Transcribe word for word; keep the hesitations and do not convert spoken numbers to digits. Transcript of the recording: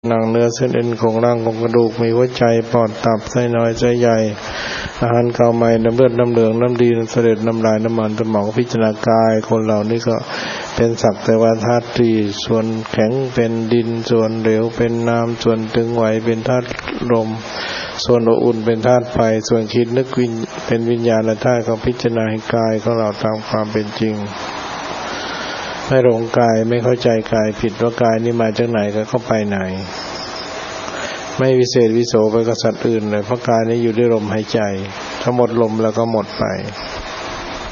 หนังเนื้อเส้นเอ็นของร่างของกระดูกมีหัวใจปอดตับไส้น้อยไส้ใหญ่อาหารเก่าใหม่น้ำเลือดน้ำเหลืองน้ำดีน้ำเสด็จน้ำลายน้ำมันสมองพิจารณากายคนเหล่านี้ก็เป็นสักแต่ว่าธาตุสี่ส่วนแข็งเป็นดินส่วนเหลวเป็นน้ำส่วนตึงไหวเป็นธาตุลมส่วนอบอุ่นเป็นธาตุไฟส่วนคิดนึกวิญเป็นวิญญาณและธาตุเขาพิจารณาให้กายของเราตามความเป็นจริงไม่หลงกายไม่เข้าใจกายผิดว่ากายนี้มาจากไหนก็เข้าไปไหนไม่วิเศษวิโสไปกับสัตว์อื่นเลยเพราะกายนี้อยู่ด้วยลมหายใจถ้าหมดลมแล้วก็หมดไป